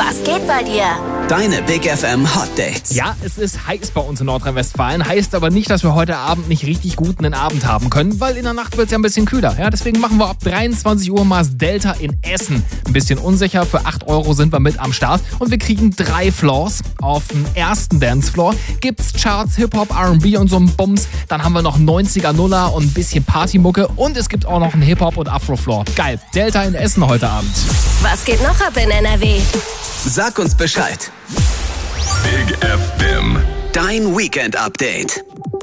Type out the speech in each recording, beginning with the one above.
Was geht bei dir? Deine Big FM Hot Dates. Ja, es ist heiß bei uns in Nordrhein-Westfalen. Heißt aber nicht, dass wir heute Abend nicht richtig gut einen Abend haben können, weil in der Nacht wird es ja ein bisschen kühler. Ja, deswegen machen wir ab 23 Uhr Mars Delta in Essen. Ein bisschen unsicher, für 8 € sind wir mit am Start. Und wir kriegen 3 Floors. Auf dem ersten Dancefloor gibt's Charts, Hip-Hop, R&B und so ein Bums. Dann haben wir noch 90er, Nuller und ein bisschen Partymucke. Und es gibt auch noch einen Hip-Hop- und Afro-Floor. Geil, Delta in Essen heute Abend. Was geht noch ab in NRW? Sag uns Bescheid. Big FM. Dein Weekend-Update.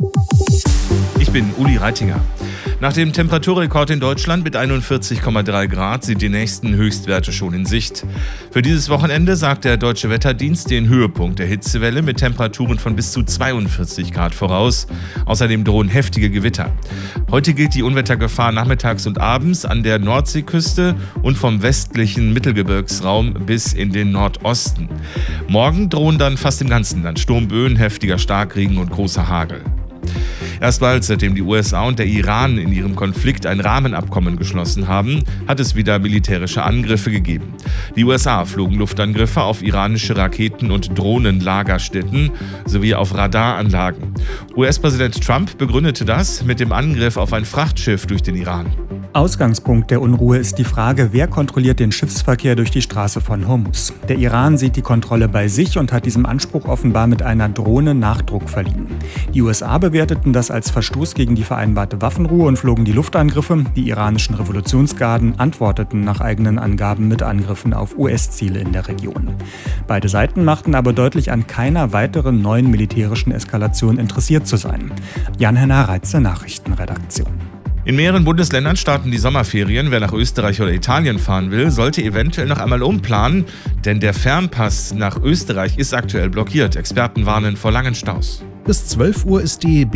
Ich bin Uli Reitinger. Nach dem Temperaturrekord in Deutschland mit 41,3 Grad sind die nächsten Höchstwerte schon in Sicht. Für dieses Wochenende sagt der Deutsche Wetterdienst den Höhepunkt der Hitzewelle mit Temperaturen von bis zu 42 Grad voraus. Außerdem drohen heftige Gewitter. Heute gilt die Unwettergefahr nachmittags und abends an der Nordseeküste und vom westlichen Mittelgebirgsraum bis in den Nordosten. Morgen drohen dann fast im ganzen Land Sturmböen, heftiger Starkregen und großer Hagel. Erstmals, seitdem die USA und der Iran in ihrem Konflikt ein Rahmenabkommen geschlossen haben, hat es wieder militärische Angriffe gegeben. Die USA flogen Luftangriffe auf iranische Raketen- und Drohnenlagerstätten sowie auf Radaranlagen. US-Präsident Trump begründete das mit dem Angriff auf ein Frachtschiff durch den Iran. Ausgangspunkt der Unruhe ist die Frage, wer kontrolliert den Schiffsverkehr durch die Straße von Hormuz. Der Iran sieht die Kontrolle bei sich und hat diesem Anspruch offenbar mit einer Drohne Nachdruck verliehen. Die USA bewerteten das als Verstoß gegen die vereinbarte Waffenruhe und flogen die Luftangriffe. Die iranischen Revolutionsgarden antworteten nach eigenen Angaben mit Angriffen auf US-Ziele in der Region. Beide Seiten machten aber deutlich, an keiner weiteren neuen militärischen Eskalation interessiert zu sein. Jan-Henner Reitze, Nachrichtenredaktion. In mehreren Bundesländern starten die Sommerferien. Wer nach Österreich oder Italien fahren will, sollte eventuell noch einmal umplanen, denn der Fernpass nach Österreich ist aktuell blockiert. Experten warnen vor langen Staus. Bis 12 Uhr ist die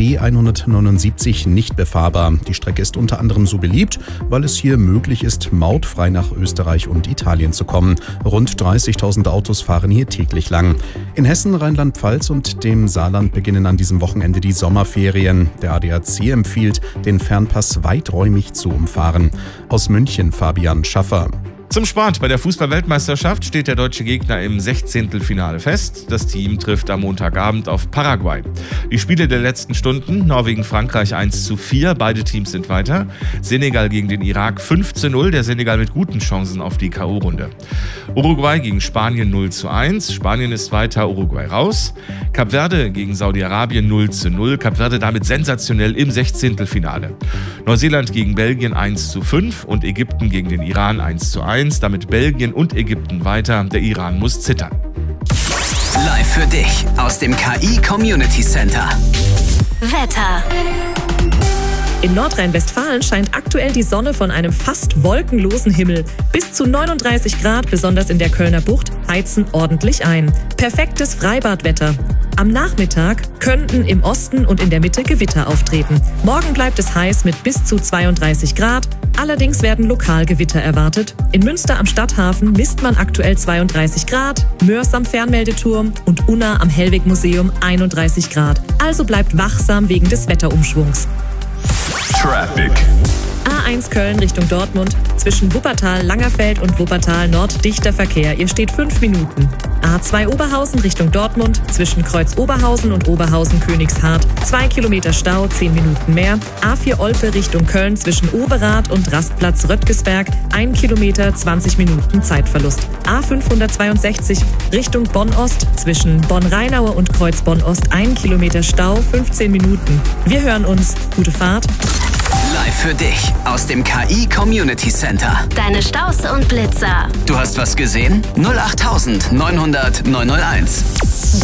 B179 nicht befahrbar. Die Strecke ist unter anderem so beliebt, weil es hier möglich ist, mautfrei nach Österreich und Italien zu kommen. Rund 30.000 Autos fahren hier täglich lang. In Hessen, Rheinland-Pfalz und dem Saarland beginnen an diesem Wochenende die Sommerferien. Der ADAC empfiehlt, den Fernpass weiträumig zu umfahren. Aus München Fabian Schaffer. Zum Sport. Bei der Fußball-Weltmeisterschaft steht der deutsche Gegner im 16. Finale fest. Das Team trifft am Montagabend auf Paraguay. Die Spiele der letzten Stunden: Norwegen-Frankreich 1:4, beide Teams sind weiter. Senegal gegen den Irak 5:0, der Senegal mit guten Chancen auf die K.O.-Runde. Uruguay gegen Spanien 0:1, Spanien ist weiter, Uruguay raus. Kap Verde gegen Saudi-Arabien 0:0, Kap Verde damit sensationell im 16. Finale. Neuseeland gegen Belgien 1:5 und Ägypten gegen den Iran 1:1. Damit Belgien und Ägypten weiter. Der Iran muss zittern. Live für dich aus dem KI Community Center. Wetter. In Nordrhein-Westfalen scheint aktuell die Sonne von einem fast wolkenlosen Himmel. Bis zu 39 Grad, besonders in der Kölner Bucht, heizen ordentlich ein. Perfektes Freibadwetter. Am Nachmittag könnten im Osten und in der Mitte Gewitter auftreten. Morgen bleibt es heiß mit bis zu 32 Grad. Allerdings werden lokal Gewitter erwartet. In Münster am Stadthafen misst man aktuell 32 Grad, Mörs am Fernmeldeturm und Unna am Hellweg-Museum 31 Grad. Also bleibt wachsam wegen des Wetterumschwungs. Traffic. A1 Köln Richtung Dortmund. Zwischen Wuppertal-Langerfeld und Wuppertal-Nord dichter Verkehr. Ihr steht 5 Minuten. A2 Oberhausen Richtung Dortmund. Zwischen Kreuz Oberhausen und Oberhausen-Königshardt. 2 Kilometer Stau, 10 Minuten mehr. A4 Olpe Richtung Köln. Zwischen Overath und Rastplatz Röttgesberg. 1 Kilometer, 20 Minuten Zeitverlust. A562 Richtung Bonn-Ost. Zwischen Bonn-Rheinaue und Kreuz Bonn-Ost. 1 Kilometer Stau, 15 Minuten. Wir hören uns. Gute Fahrt. Live für dich aus dem KI Community Center. Deine Staus und Blitzer. Du hast was gesehen? 08900 901.